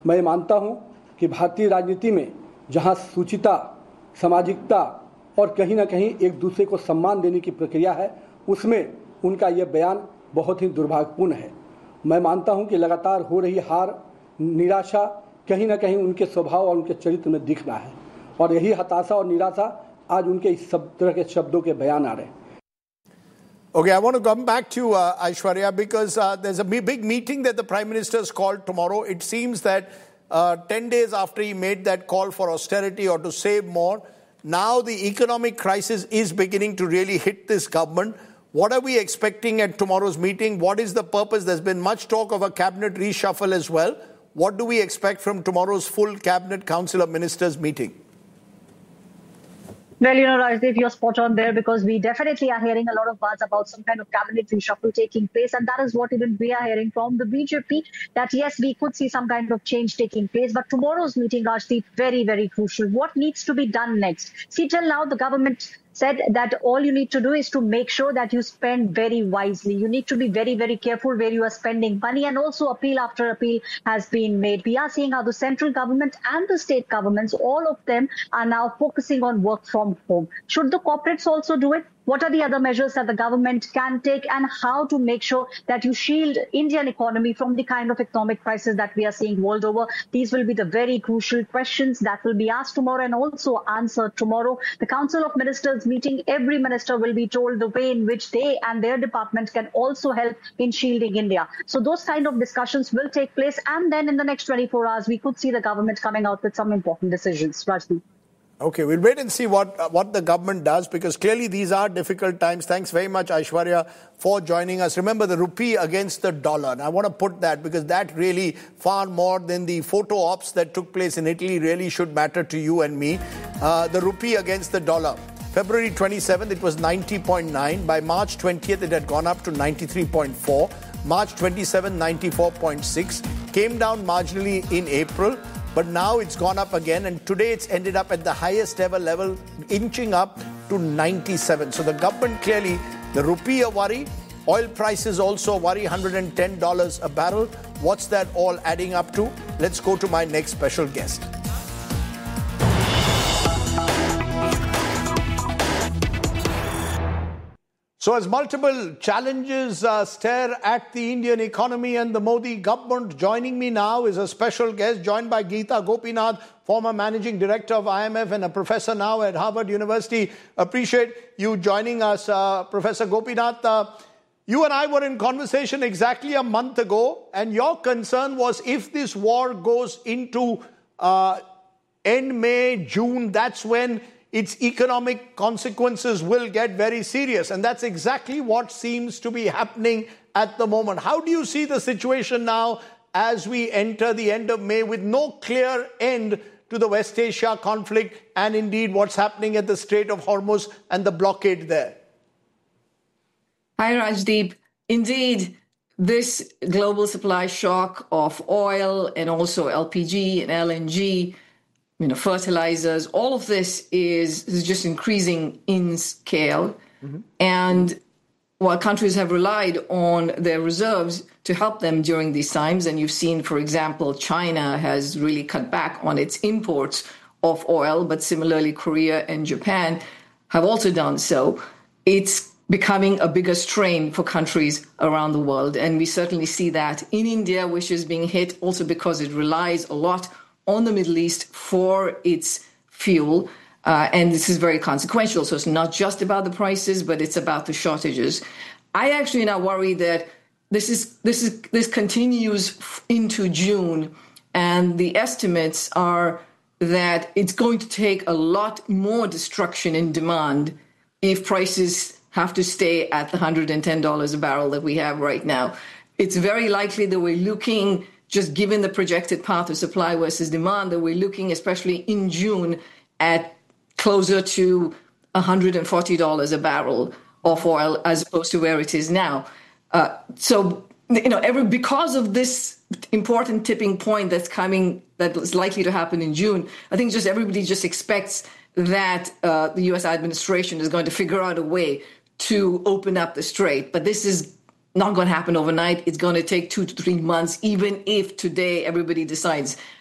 मैं मानता हूं कि भारतीय राजनीति में जहां सुचिता, सामाजिकता और कहीं ना कहीं एक दूसरे को सम्मान देने की प्रक्रिया है, उसमें उनका यह बयान बहुत ही दुर्भाग्यपूर्ण है। मैं मानता हूं कि लगातार हो रही हार, निराशा कहीं ना कहीं उनके स्वभाव और उनके चरित्र में दिख रहा है और यही हताशा और निराशा आज उनके इस सब तरह के शब्दों के बयान आ रहे हैं। Okay, I want to come back to Aishwarya because there's a big meeting that the Prime Minister's called tomorrow. It seems that 10 days after he made that call for austerity or to save more, now the economic crisis is beginning to really hit this government. What are we expecting at tomorrow's meeting? What is the purpose? There's been much talk of a cabinet reshuffle as well. What do we expect from tomorrow's full Cabinet Council of Ministers meeting? Well, Rajdeep, you're spot on there because we definitely are hearing a lot of buzz about some kind of cabinet reshuffle taking place. And that is what even we are hearing from the BJP, that yes, we could see some kind of change taking place. But tomorrow's meeting, Rajdeep, very, very crucial. What needs to be done next? See, till now, the government said that all you need to do is to make sure that you spend very wisely. You need to be very, very careful where you are spending money, and also appeal after appeal has been made. We are seeing how the central government and the state governments, all of them are now focusing on work from home. Should the corporates also do it? What are the other measures that the government can take, and how to make sure that you shield Indian economy from the kind of economic crisis that we are seeing world over? These will be the very crucial questions that will be asked tomorrow and also answered tomorrow. The Council of Ministers meeting, every minister will be told the way in which they and their department can also help in shielding India. So those kind of discussions will take place, and then in the next 24 hours, we could see the government coming out with some important decisions. Rajdeep. Okay, we'll wait and see what the government does, because clearly these are difficult times. Thanks very much, Aishwarya, for joining us. Remember the rupee against the dollar. And I want to put that, because that really, far more than the photo ops that took place in Italy, really should matter to you and me. The rupee against the dollar. February 27th, it was 90.9. By March 20th, it had gone up to 93.4. March 27th, 94.6. Came down marginally in April. But now it's gone up again, and today it's ended up at the highest ever level, inching up to 97. So the government clearly, the rupee a worry, oil prices also a worry, $110 a barrel. What's that all adding up to? Let's go to my next special guest. So as multiple challenges stare at the Indian economy and the Modi government, joining me now is a special guest, joined by Geeta Gopinath, former managing director of IMF and a professor now at Harvard University. Appreciate you joining us, Professor Gopinath. You and I were in conversation exactly a month ago, and your concern was if this war goes into end May, June, that's when its economic consequences will get very serious. And that's exactly what seems to be happening at the moment. How do you see the situation now as we enter the end of May with no clear end to the West Asia conflict and indeed what's happening at the Strait of Hormuz and the blockade there? Hi, Rajdeep. Indeed, this global supply shock of oil and also LPG and LNG, fertilizers, all of this is just increasing in scale. Mm-hmm. And while countries have relied on their reserves to help them during these times, and you've seen, for example, China has really cut back on its imports of oil, but similarly Korea and Japan have also done so, it's becoming a bigger strain for countries around the world. And we certainly see that in India, which is being hit also because it relies a lot on the Middle East for its fuel. And this is very consequential. So it's not just about the prices, but it's about the shortages. I actually now worry that this continues into June. And the estimates are that it's going to take a lot more destruction in demand if prices have to stay at the $110 a barrel that we have right now. It's very likely that we're looking, just given the projected path of supply versus demand, that we're looking, especially in June, at closer to $140 a barrel of oil as opposed to where it is now. Because of this important tipping point that's coming, that is likely to happen in June, I think just everybody just expects that the U.S. administration is going to figure out a way to open up the strait. But this is not going to happen overnight. It's going to take 2 to 3 months, even if today everybody decides